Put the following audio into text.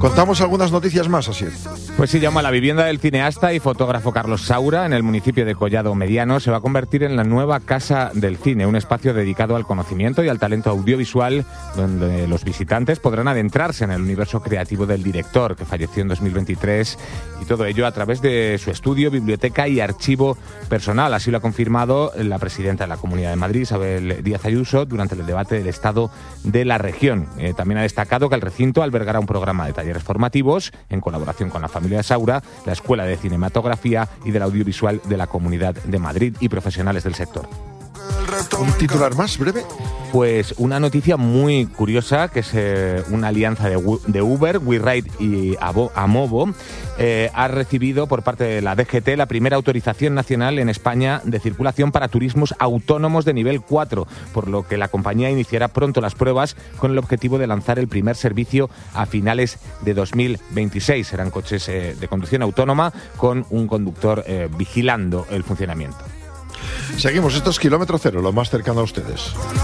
Contamos algunas noticias más, así. Pues sí, llama la vivienda del cineasta y fotógrafo Carlos Saura en el municipio de Collado Mediano se va a convertir en la nueva Casa del Cine, un espacio dedicado al conocimiento y al talento audiovisual donde los visitantes podrán adentrarse en el universo creativo del director que falleció en 2023 y todo ello a través de su estudio, biblioteca y archivo personal. Así lo ha confirmado la presidenta de la Comunidad de Madrid, Isabel Díaz Ayuso, durante el debate del estado de la región. También ha destacado que el recinto albergará un programa de talleres formativos en colaboración con la familia Saura, la Escuela de Cinematografía y del Audiovisual de la Comunidad de Madrid y profesionales del sector. ¿Un titular más breve? Pues una noticia muy curiosa, que es una alianza de Uber, WeRide y Amovo, ha recibido por parte de la DGT la primera autorización nacional en España de circulación para turismos autónomos de nivel 4, por lo que la compañía iniciará pronto las pruebas con el objetivo de lanzar el primer servicio a finales de 2026. Serán coches de conducción autónoma con un conductor vigilando el funcionamiento. Seguimos, esto es Kilómetro Cero, lo más cercano a ustedes.